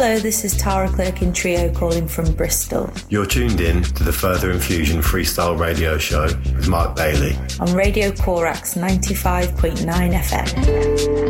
Hello, this is Tara Clerkin Trio calling from Bristol. You're tuned in to the Further Infusion Freestyle Radio Show with Mark Bailey on Radio Corax 95.9 FM.